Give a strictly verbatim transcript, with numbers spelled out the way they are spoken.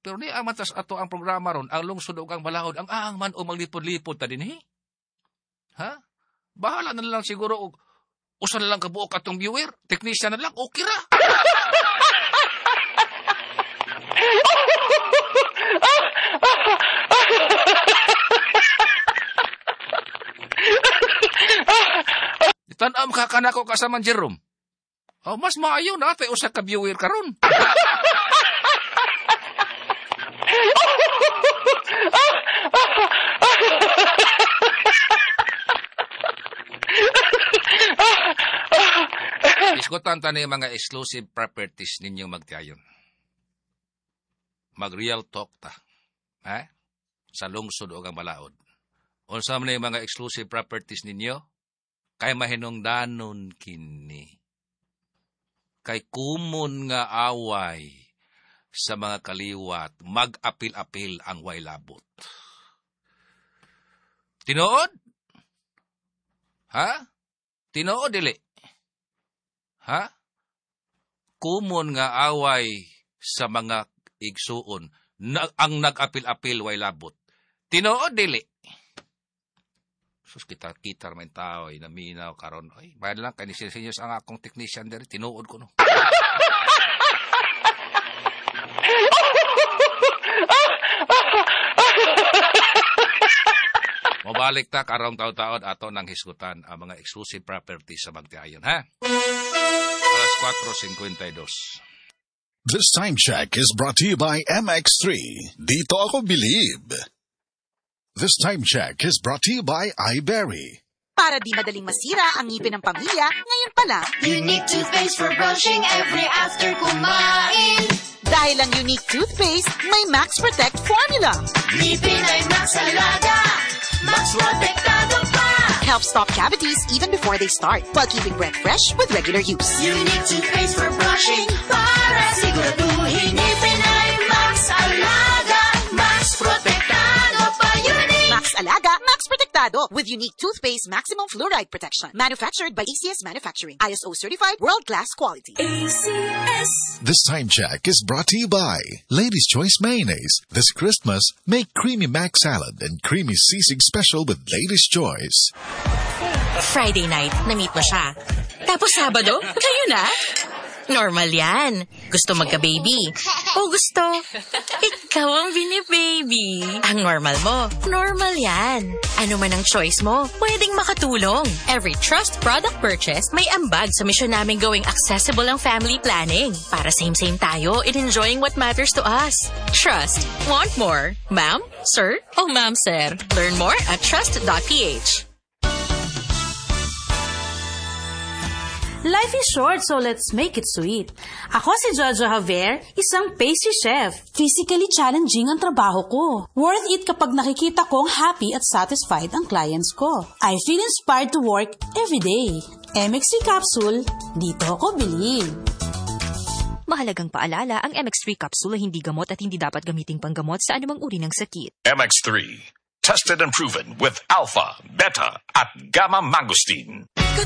Pero ni amatas ato ang programa ron, ang lungsod o ang balahod, ang aang man o maglipod-lipod ta din, eh. Ha? Bahala na lang siguro, o, usa na lang kabuok atong viewer, technician na lang, okay ra. Itanam ka kanako kasama Jerome. Oh, mas maayo na, tayo usa ka viewer karon. Diskutan ta ni mga exclusive properties ninyo magtiayon. Mag-real talk ta. Ha? Sa lungsod o ang balaod. Unsa man ni mga exclusive properties ninyo? Kay mahinungdanon kini. Kay kumon nga away sa mga kaliwat, mag-apil-apil ang way labot. Tinuod? Ha? Tinuod, dili? Ha? Kumon nga away sa mga igsuon, na, ang nag-apil-apil way labot. Tinuod, dili? Sus, kita kita naman tao ay naminaw karon. Ay, bayan lang kay sinisinyos ang akong technician diri, tinuod ko no. Mabalik ta karong taon-taon ato nang hisgutan ang mga exclusive properties sa magtiayon, ha? Alas four fifty-two. This time check is brought to you by M X three. Dito ako believe. This time check is brought to you by iBerry. Para di madaling masira ang ngipin ng pamilya, ngayon pa lang, Unique toothpaste for brushing every after kumain. dahil ang Unique toothpaste may Max Protect formula. Ngipin ay Max Alaga, Max Protektado pa. Helps stop cavities even before they start, while keeping breath fresh with regular use. Unique toothpaste for brushing para siguraduhin ngipin ay Max Alaga, Max Protektado pa. Unique Max Alaga, Max Protectado with Unique toothpaste maximum fluoride protection. Manufactured by A C S Manufacturing. I S O certified, world-class quality. A C S. This time check is brought to you by Ladies' Choice Mayonnaise. This Christmas, make Creamy Mac Salad and Creamy Sisig Special with Ladies' Choice. Friday night, na-meet mo siya. Tapos Sabado, kayo na? Normal yan. Gusto magka-baby. O gusto, ikaw ang bini-baby. Ang normal mo, normal yan. Ano man ang choice mo, pwedeng makatulong. Every Trust product purchase, may ambag sa misyon namin gawing accessible ang family planning. Para same-same tayo in enjoying what matters to us. Trust. Want more? Ma'am? Sir? O ma'am, sir? Learn more at trust dot p h. Life is short, so let's make it sweet. Ako si Jojo Javier, isang pastry chef. Physically challenging ang trabaho ko. Worth it kapag nakikita kong happy at satisfied ang clients ko. I feel inspired to work every day. M X three Capsule, dito ako believe. Mahalagang paalala, ang M X three capsule ay hindi gamot at hindi dapat gamiting panggamot sa anumang uri ng sakit. M X three, tested and proven with alpha, beta, at gamma mangosteen.